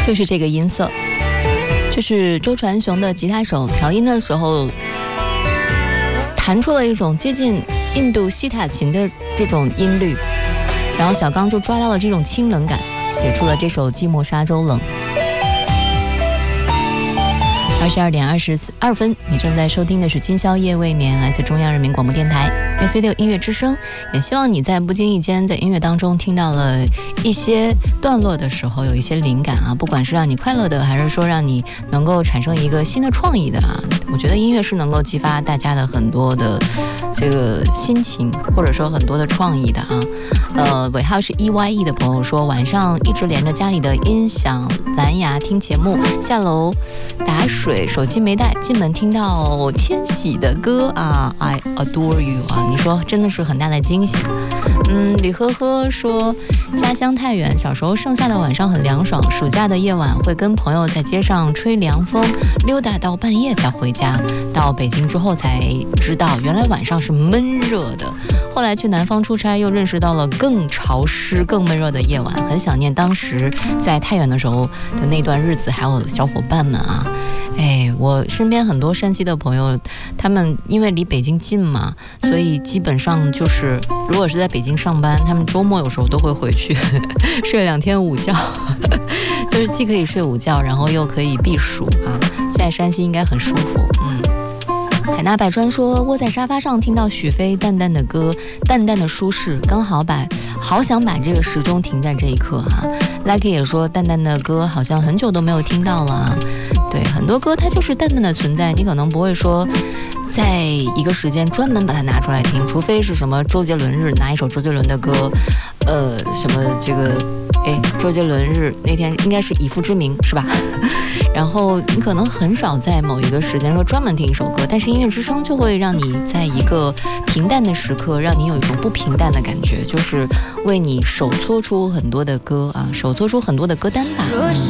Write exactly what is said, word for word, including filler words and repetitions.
就是这个音色，就是周传雄的吉他手调音的时候弹出了一种接近印度西塔琴的这种音律，然后小刚就抓到了这种清冷感，写出了这首《寂寞沙洲冷》。二十二点二十二分，你正在收听的是今宵夜未眠，来自中央人民广播电台 S V 六音乐之声。也希望你在不经意间在音乐当中听到了一些段落的时候有一些灵感啊，不管是让你快乐的，还是说让你能够产生一个新的创意的啊，我觉得音乐是能够激发大家的很多的这个心情，或者说很多的创意的啊。呃，尾号是 E Y E 的朋友说，晚上一直连着家里的音响蓝牙听节目，下楼打水手机没带，进门听到千玺的歌啊 I adore you 啊，你说真的是很大的惊喜。嗯，吕呵呵说，家乡太原，小时候盛夏的晚上很凉爽，暑假的夜晚会跟朋友在街上吹凉风，溜达到半夜才回家。到北京之后才知道，原来晚上是闷热的。后来去南方出差，又认识到了更潮湿、更闷热的夜晚，很想念当时在太原的时候的那段日子，还有小伙伴们啊。哎，我身边很多山西的朋友，他们因为离北京近嘛，所以基本上就是如果是在北京上班，他们周末有时候都会回去睡两天午觉就是既可以睡午觉，然后又可以避暑啊。现在山西应该很舒服。嗯，海纳百川说，窝在沙发上听到许飞淡淡的歌，淡淡的舒适，刚好把好想把这个时钟停在这一刻啊。Lucky 也说，淡淡的歌好像很久都没有听到了啊。对，很多歌它就是淡淡的存在，你可能不会说在一个时间专门把它拿出来听，除非是什么周杰伦日拿一首周杰伦的歌，呃，什么这个，哎，周杰伦日那天应该是以父之名是吧？然后你可能很少在某一个时间说专门听一首歌，但是音乐之声就会让你在一个平淡的时刻，让你有一种不平淡的感觉，就是为你手搓出很多的歌啊，手搓出很多的歌单吧。若是